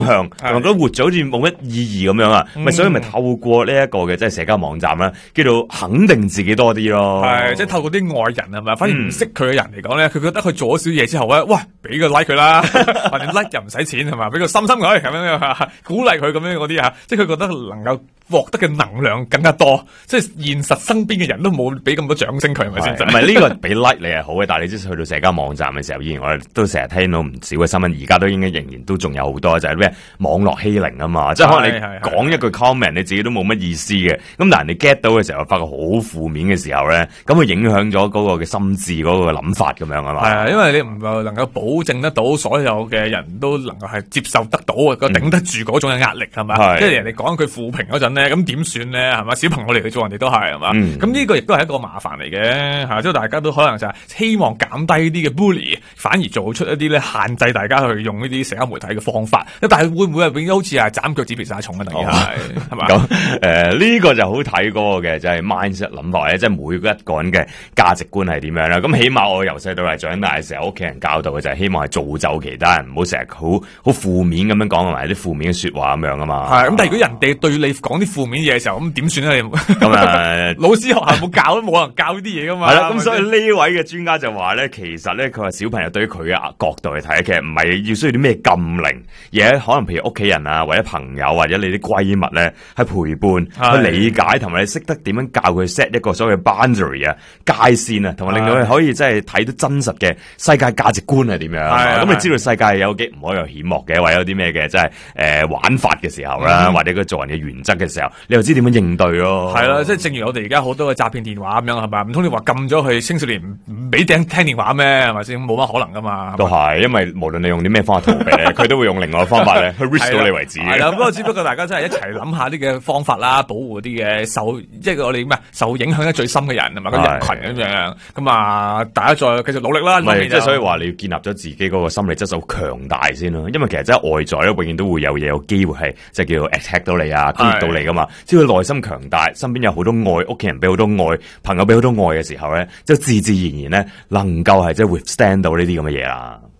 向，同埋覺得活咗好似冇乜意義咁樣啊，所以咪透過呢一個嘅即係社交網站啦，叫做肯定自己多啲咯。 係即係透過啲外人係咪？反而唔識佢嘅人嚟講咧，佢覺得佢做咗少嘢之後咧，喂，俾個 like 佢啦，或者 like 又唔使錢係嘛，俾個心佢咁樣鼓勵佢咁樣嗰啲啊，即係佢覺得能夠獲得嘅能量更加多，即係現實身邊嘅人都冇俾咁多掌聲佢係咪先？ 唔係呢個俾 like 你係好嘅，但係你即係去到社交網站嘅時候，依然我哋都成日聽到唔少嘅新聞，而家都應該仍然都仲有好多就係咩網絡欺凌啊嘛，即係可能你講一句 comment 你自己都冇乜意思嘅，咁但係你 get 到嘅時候發覺好負面嘅時候咧，咁佢影響咗嗰個嘅心智嗰個諗法咁樣啊嘛。 係啊，因為你唔能夠保證得到所有嘅人都能夠係接受得到個頂得住嗰種嘅壓力係咪？即係人哋講佢負評嗰陣咧，咁點算咧係嘛？小朋友嚟嘅做人哋都係嘛？咁呢個亦都係一個麻煩嚟嘅嚇，即係大家都可能就係希望減低啲嘅 bully， 反而做出一啲咧限制大家去用呢啲社交媒體嘅方法。但係會唔會係變咗好似係斬腳趾避沙蟲啊？等於係嘛？ 咁呢個就好睇嗰個嘅就係 mindset 諗法咧，即係每一個人嘅價值觀係點樣啦。咁起碼我由細到大長大嘅時候，屋企人教導嘅就係希望係造就其他人，唔好成日好負面咁樣講同埋啲負面嘅說話咁樣啊嘛。 係咁，但係如果人哋對你講啲負面嘢嘅時候，咁點算咧？ 咁老師學校冇教都冇人教呢啲嘢噶嘛。 係啦，咁所以呢位嘅專家就話咧，其實咧佢話小朋友對於佢嘅角度去睇，其實唔係要需要啲咩禁令，而係可能譬如屋企人啊，或者朋友或者你啲閨蜜咧，係陪伴去理解，同埋你識得點樣教佢 set 一個所謂嘅 boundary 啊界線啊，同埋令到佢可以即係睇到真實嘅世界價值觀係點樣。咁你知道世界有幾唔可以有險惡嘅，或者有啲咩嘅即係玩法嘅時候啦，或者佢做人嘅原則嘅時候，你又知點樣應對咯。 係啦，即係正如我哋而家好多嘅詐騙電話咁樣係咪？唔通你話禁咗佢青少年唔俾聽電話咩？係咪先？冇乜可能噶嘛。都係，因為無論你用啲咩方法逃避咧，佢都會用另外嘅方法咧去 reach 到你為止。 係啦，不過只不過大家真係一齊諗下啲嘅方法啦，保護啲嘅即係我哋咩受影響得最深嘅人同埋個人群咁樣。咁啊，大家再繼續努力啦。 即係所以話你要建立咗自己嗰個心理質素強大先咯。因為其實真係外在咧，永遠都會有嘢有機會係即係叫做 attack 到你啊，攻擊到你噶嘛。只要內心強大，身邊有好多愛，屋企人俾好多愛，朋友俾好多愛嘅時候咧，就自自然然咧能夠係即係 withstand 到呢啲咁嘅嘢啦。